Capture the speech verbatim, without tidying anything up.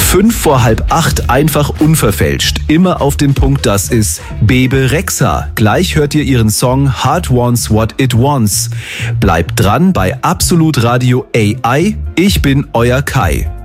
Fünf vor halb acht, einfach unverfälscht. Immer auf den Punkt, das ist Bebe Rexha. Gleich hört ihr ihren Song Heart Wants What It Wants. Bleibt dran bei Absolut Radio A I. Ich bin euer Kai.